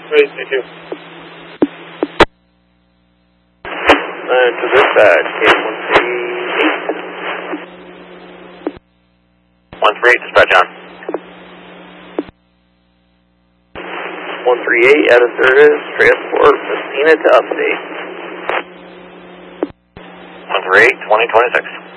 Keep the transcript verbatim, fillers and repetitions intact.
Ready, C two. And to this side, K one three eight. one three eight, dispatch on. one three eight out of service, transport Messina to upstate. one three eight, twenty twenty-six.